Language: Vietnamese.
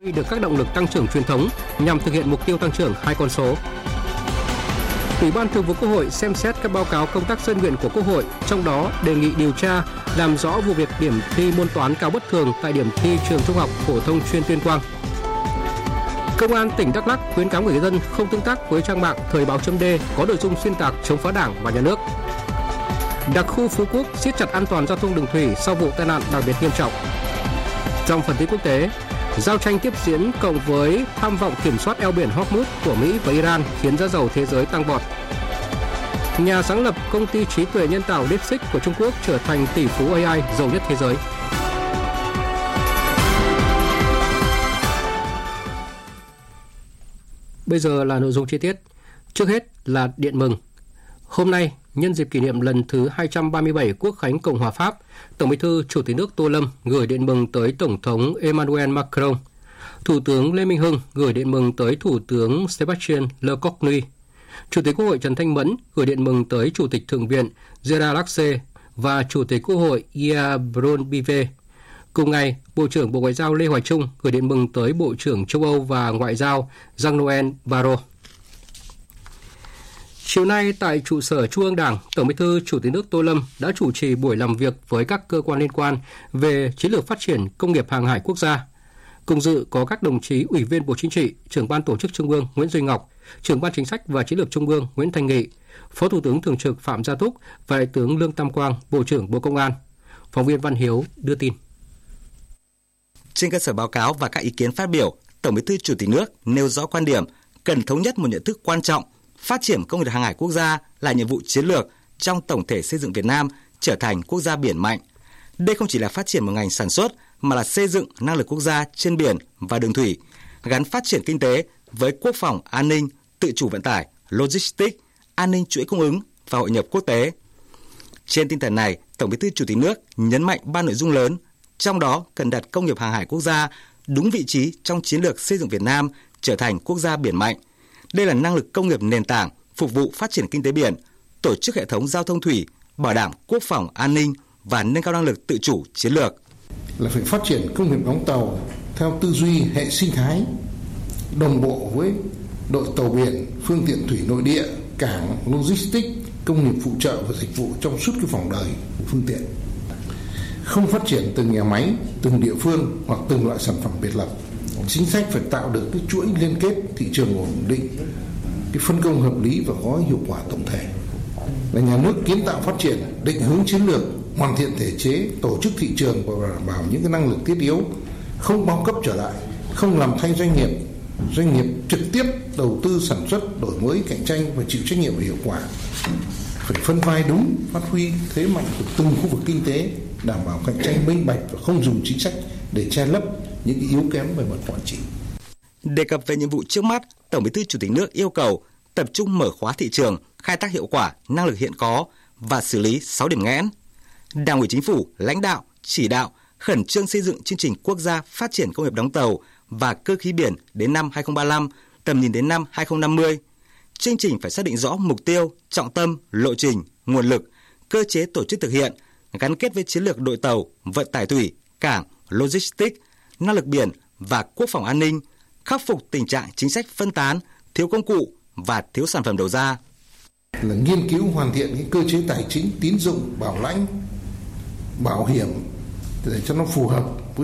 được các động lực tăng trưởng truyền thống nhằm thực hiện mục tiêu tăng trưởng 2 con số. Ủy ban Thường vụ Quốc hội xem xét các báo cáo công tác dân nguyện của Quốc hội, trong đó đề nghị điều tra, làm rõ vụ việc điểm thi môn toán cao bất thường tại điểm thi trường Trung học phổ thông chuyên Tuyên Quang. Công an tỉnh Đắk Lắk khuyến cáo người dân không tương tác với trang mạng Thời báo.d có nội dung xuyên tạc chống phá Đảng và Nhà nước. Đặc khu Phú Quốc siết chặt an toàn giao thông đường thủy sau vụ tai nạn đặc biệt nghiêm trọng. Trong phần tin quốc tế, giao tranh tiếp diễn cộng với tham vọng kiểm soát eo biển Hormuz của Mỹ và Iran khiến giá dầu thế giới tăng vọt. Nhà sáng lập công ty trí tuệ nhân tạo DeepSeek của Trung Quốc trở thành tỷ phú AI giàu nhất thế giới. Bây giờ là nội dung chi tiết. Trước hết là điện mừng. Hôm nay, nhân dịp kỷ niệm lần thứ 237 Quốc khánh Cộng hòa Pháp, Tổng Bí thư Chủ tịch nước Tô Lâm gửi điện mừng tới Tổng thống Emmanuel Macron. Thủ tướng Lê Minh Hưng gửi điện mừng tới Thủ tướng Sébastien Lecornu. Chủ tịch Quốc hội Trần Thanh Mẫn gửi điện mừng tới Chủ tịch Thượng viện Gerard Larcher và Chủ tịch Quốc hội Pierre Braun-Pivet. Cùng ngày, Bộ trưởng Bộ Ngoại giao Lê Hoài Trung gửi điện mừng tới Bộ trưởng Châu Âu và Ngoại giao Jean-Noël Barrot. Chiều nay tại trụ sở Trung ương Đảng, Tổng Bí thư Chủ tịch nước Tô Lâm đã chủ trì buổi làm việc với các cơ quan liên quan về chiến lược phát triển công nghiệp hàng hải quốc gia. Cùng dự có các đồng chí Ủy viên Bộ Chính trị, Trưởng ban Tổ chức Trung ương Nguyễn Duy Ngọc, Trưởng ban Chính sách và Chiến lược Trung ương Nguyễn Thanh Nghị, Phó Thủ tướng Thường trực Phạm Gia Túc và Đại tướng Lương Tam Quang, Bộ trưởng Bộ Công an. Phóng viên Văn Hiếu đưa tin. Trên cơ sở báo cáo và các ý kiến phát biểu, Tổng Bí thư Chủ tịch nước nêu rõ quan điểm cần thống nhất một nhận thức quan trọng, phát triển công nghiệp hàng hải quốc gia là nhiệm vụ chiến lược trong tổng thể xây dựng Việt Nam trở thành quốc gia biển mạnh. Đây không chỉ là phát triển một ngành sản xuất mà là xây dựng năng lực quốc gia trên biển và đường thủy, gắn phát triển kinh tế với quốc phòng, an ninh, tự chủ vận tải, logistics, an ninh chuỗi cung ứng và hội nhập quốc tế. Trên tinh thần này, Tổng Bí thư Chủ tịch nước nhấn mạnh 3 nội dung lớn, trong đó cần đặt công nghiệp hàng hải quốc gia đúng vị trí trong chiến lược xây dựng Việt Nam trở thành quốc gia biển mạnh. Đây là năng lực công nghiệp nền tảng phục vụ phát triển kinh tế biển, tổ chức hệ thống giao thông thủy, bảo đảm quốc phòng an ninh và nâng cao năng lực tự chủ chiến lược. Là phải phát triển công nghiệp đóng tàu theo tư duy hệ sinh thái, đồng bộ với đội tàu biển, phương tiện thủy nội địa, cảng, logistics, công nghiệp phụ trợ và dịch vụ trong suốt cái vòng đời của phương tiện. Không phát triển từng nhà máy, từng địa phương hoặc từng loại sản phẩm biệt lập. Chính sách phải tạo được cái chuỗi liên kết thị trường ổn định, cái phân công hợp lý và có hiệu quả tổng thể. Là nhà nước kiến tạo phát triển, định hướng chiến lược, hoàn thiện thể chế, tổ chức thị trường và đảm bảo những cái năng lực thiết yếu, không bao cấp trở lại, không làm thay doanh nghiệp trực tiếp đầu tư sản xuất, đổi mới, cạnh tranh và chịu trách nhiệm và hiệu quả. Phải phân vai đúng, phát huy thế mạnh của từng khu vực kinh tế, đảm bảo cạnh tranh minh bạch và không dùng chính sách để che lấp những cái yếu kém về mặt quản trị. Đề cập về nhiệm vụ trước mắt, Tổng Bí thư Chủ tịch nước yêu cầu tập trung mở khóa thị trường, khai thác hiệu quả năng lực hiện có và xử lý 6 điểm nghẽn. Đảng ủy Chính phủ lãnh đạo, chỉ đạo khẩn trương xây dựng chương trình quốc gia phát triển công nghiệp đóng tàu và cơ khí biển đến năm 2035, tầm nhìn đến năm 2050. Chương trình phải xác định rõ mục tiêu, trọng tâm, lộ trình, nguồn lực, cơ chế tổ chức thực hiện, gắn kết với chiến lược đội tàu, vận tải thủy, cảng, logistics, năng lực biển và quốc phòng an ninh, khắc phục tình trạng chính sách phân tán, thiếu công cụ và thiếu sản phẩm đầu ra. Là nghiên cứu hoàn thiện cái cơ chế tài chính, tín dụng, bảo lãnh, bảo hiểm để cho nó phù hợp